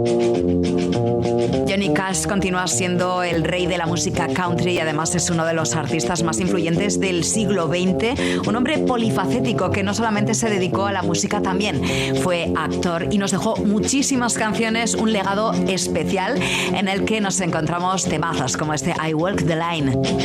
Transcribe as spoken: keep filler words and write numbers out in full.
Johnny Cash continúa siendo el rey de la música country y además es uno de los artistas más influyentes del siglo veinte. Un hombre polifacético que no solamente se dedicó a la música, también fue actor y nos dejó muchísimas canciones, un legado especial en el que nos encontramos temazos como este I Walk the Line.